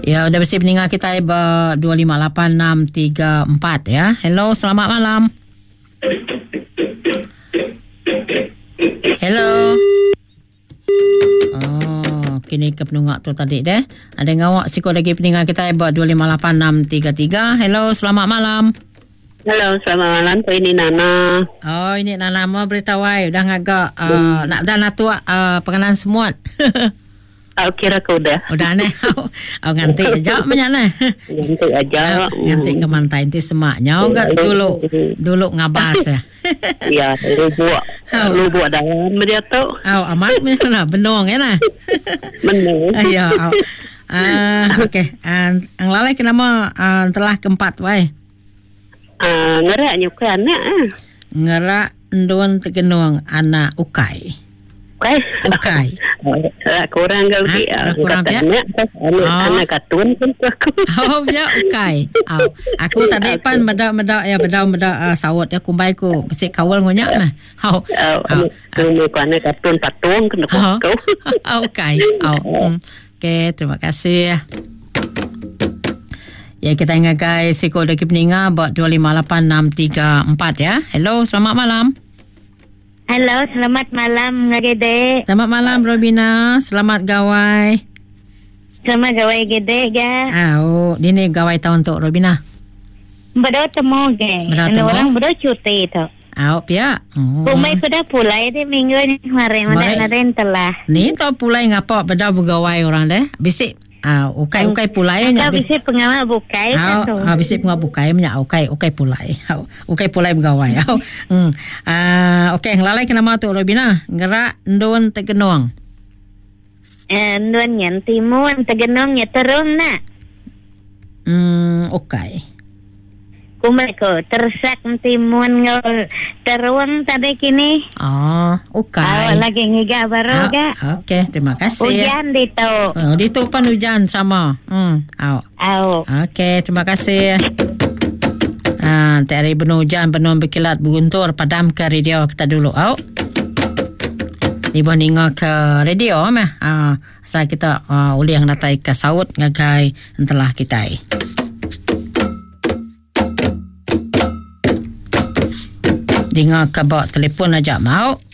Ya, udah bersih peninggal kita 258634 ya. Hello, selamat malam. Hello. Oh, kini ke penungak tu tadi deh. Ada ngawak sikot lagi peninggal kita 258633. Hello, selamat malam. Halo, selamat malam. Ini Nana. Oh, ini Nana mau beritahu ai udah ngagak nak dah natu pengenalan semut. Aku kira kau udah. Udah aneh. Aku nganti aja banyak nah. Nanti aja. Nganti ke mantai inti semaknya enggak dulu ngabas ya. Iya, lu buat dalam dia tu. Amat mana benong ya nah. Benong. Ayo. Okey. Ang lalai kenapa telah keempat wai. Ngerak nyuka anak. Ngerak ndon tegenong anak ukai. Ukai. Kurang kali. Kurang ya. Anak katun pun aku. Oh ya ukai. Aku tadi pan beda sawat ya kumbai ku mesti kawal ngonyak nah. Ini anak katun patung kena kau. Ukai. Okey, terima kasih ya. Ya, kita ingat guys, sikot lagi peninga buat 258634 ya. Hello, selamat malam. Halo, selamat malam Gede. Selamat malam Robina, selamat gawai. Selamat gawai Gede ga. Ini gawai tahun tu Robina. Bedo temu ge. Orang bedo cuti tu. Pia. Kumai sudah pulai deh minggu ni kemarin telah. Ni tu pulai ngapa bedo begawai orang deh. Bisik ukai pulai nya bisik pengamal bukai tu. Bisik pengamal bukai nya ukai pulai. Ukai pulai begawai. Okey, nglalai kenapa tu Robina? Gerak ndon tegenong. Ndon nyan timun tegenong nya terung nak. Ukai. Kumai ko tersak timun ngol terung tadi kini. Ukai. Lagi ngiga baru ga. Okey, terima kasih. Hujan di tu. Di tu pan hujan sama. Okey, terima kasih. Tari benar hujan, benar berkilat berguntur, padam ke radio kita dulu. Ibu ninga ke radio mah. Asal kita uli yang datai ke saut ngagai entelah kita. Dengar ke bawah telefon aja mau.